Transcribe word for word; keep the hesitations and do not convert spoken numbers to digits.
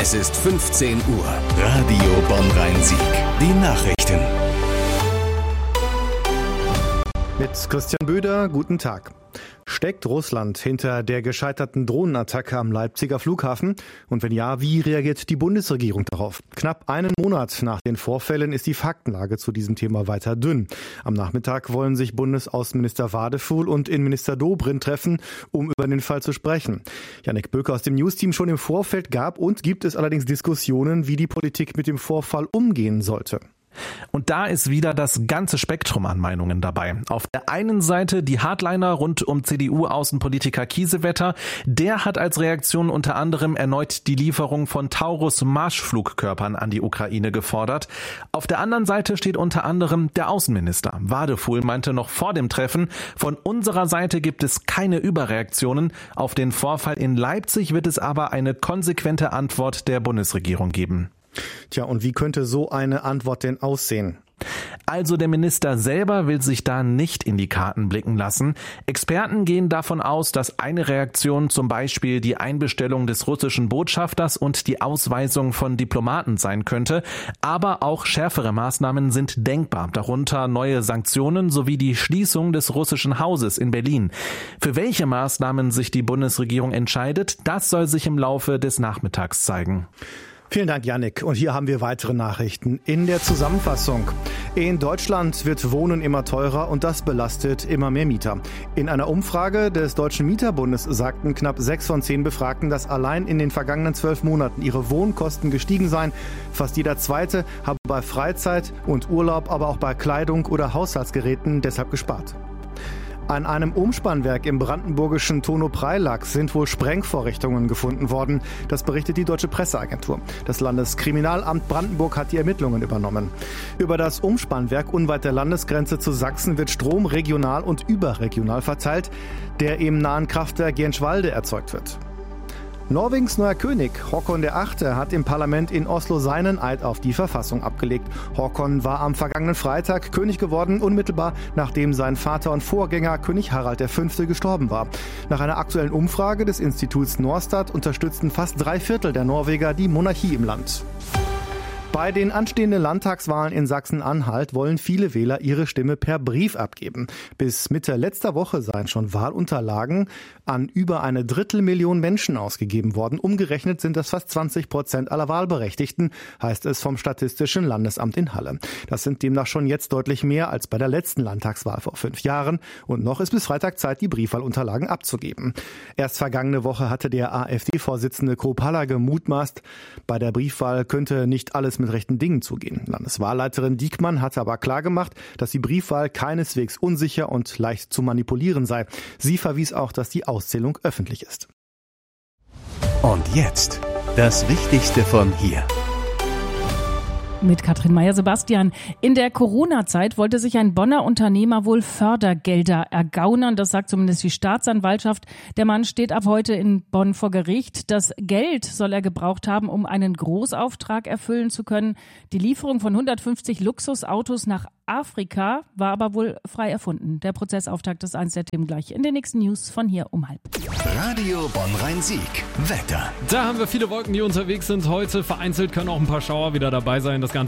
Es ist fünfzehn Uhr. Radio Bonn-Rhein-Sieg. Die Nachrichten. Mit Christian Böder, guten Tag. Steckt Russland hinter der gescheiterten Drohnenattacke am Leipziger Flughafen? Und wenn ja, wie reagiert die Bundesregierung darauf? Knapp einen Monat nach den Vorfällen ist die Faktenlage zu diesem Thema weiter dünn. Am Nachmittag wollen sich Bundesaußenminister Wadefuhl und Innenminister Dobrindt treffen, um über den Fall zu sprechen. Jannik Böker aus dem Newsteam: Schon im Vorfeld gab und gibt es allerdings Diskussionen, wie die Politik mit dem Vorfall umgehen sollte. Und da ist wieder das ganze Spektrum an Meinungen dabei. Auf der einen Seite die Hardliner rund um C D U-Außenpolitiker Kiesewetter. Der hat als Reaktion unter anderem erneut die Lieferung von Taurus-Marschflugkörpern an die Ukraine gefordert. Auf der anderen Seite steht unter anderem der Außenminister. Wadefuhl meinte noch vor dem Treffen: Von unserer Seite gibt es keine Überreaktionen. Auf den Vorfall in Leipzig wird es aber eine konsequente Antwort der Bundesregierung geben. Tja, und wie könnte so eine Antwort denn aussehen? Also der Minister selber will sich da nicht in die Karten blicken lassen. Experten gehen davon aus, dass eine Reaktion zum Beispiel die Einbestellung des russischen Botschafters und die Ausweisung von Diplomaten sein könnte. Aber auch schärfere Maßnahmen sind denkbar, darunter neue Sanktionen sowie die Schließung des russischen Hauses in Berlin. Für welche Maßnahmen sich die Bundesregierung entscheidet, das soll sich im Laufe des Nachmittags zeigen. Vielen Dank, Jannik. Und hier haben wir weitere Nachrichten in der Zusammenfassung. In Deutschland wird Wohnen immer teurer und das belastet immer mehr Mieter. In einer Umfrage des Deutschen Mieterbundes sagten knapp sechs von zehn Befragten, dass allein in den vergangenen zwölf Monaten ihre Wohnkosten gestiegen seien. Fast jeder Zweite habe bei Freizeit und Urlaub, aber auch bei Kleidung oder Haushaltsgeräten deshalb gespart. An einem Umspannwerk im brandenburgischen Tono-Preilack sind wohl Sprengvorrichtungen gefunden worden. Das berichtet die Deutsche Presseagentur. Das Landeskriminalamt Brandenburg hat die Ermittlungen übernommen. Über das Umspannwerk unweit der Landesgrenze zu Sachsen wird Strom regional und überregional verteilt, der im nahen Kraftwerk Jänschwalde erzeugt wird. Norwegens neuer König, Håkon der Achte, hat im Parlament in Oslo seinen Eid auf die Verfassung abgelegt. Håkon war am vergangenen Freitag König geworden, unmittelbar nachdem sein Vater und Vorgänger König Harald der Fünfte gestorben war. Nach einer aktuellen Umfrage des Instituts Norstat unterstützten fast drei Viertel der Norweger die Monarchie im Land. Bei den anstehenden Landtagswahlen in Sachsen-Anhalt wollen viele Wähler ihre Stimme per Brief abgeben. Bis Mitte letzter Woche seien schon Wahlunterlagen an über eine Drittelmillion Menschen ausgegeben worden. Umgerechnet sind das fast zwanzig Prozent aller Wahlberechtigten, heißt es vom Statistischen Landesamt in Halle. Das sind demnach schon jetzt deutlich mehr als bei der letzten Landtagswahl vor fünf Jahren. Und noch ist bis Freitag Zeit, die Briefwahlunterlagen abzugeben. Erst vergangene Woche hatte der AfD-Vorsitzende Kropalla gemutmaßt, bei der Briefwahl könnte nicht alles mit rechten Dingen zugehen. Landeswahlleiterin Diekmann hatte aber klargemacht, dass die Briefwahl keineswegs unsicher und leicht zu manipulieren sei. Sie verwies auch, dass die Auszählung öffentlich ist. Und jetzt das Wichtigste von hier. Mit Katrin Meyer-Sebastian. In der Corona-Zeit wollte sich ein Bonner Unternehmer wohl Fördergelder ergaunern. Das sagt zumindest die Staatsanwaltschaft. Der Mann steht ab heute in Bonn vor Gericht. Das Geld soll er gebraucht haben, um einen Großauftrag erfüllen zu können. Die Lieferung von hundertfünfzig Luxusautos nach Afrika war aber wohl frei erfunden. Der Prozessauftakt ist eins der Themen gleich in den nächsten News von hier um halb. Radio Bonn-Rhein-Sieg. Wetter. Da haben wir viele Wolken, die unterwegs sind heute. Vereinzelt können auch ein paar Schauer wieder dabei sein. Das Ganze